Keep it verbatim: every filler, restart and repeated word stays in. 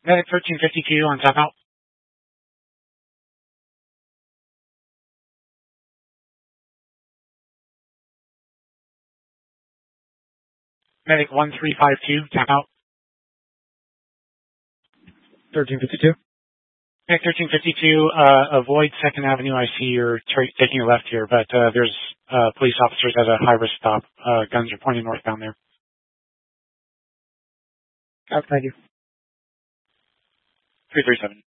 Medic thirteen fifty-two on tap out. Medic one three five two, tap out. thirteen fifty-two. Medic thirteen fifty-two, uh, avoid second Avenue. I see you're tra- taking a left here, but uh, there's uh, police officers at a high-risk stop. Uh, guns are pointing northbound there. Oh, thank you. three three seven.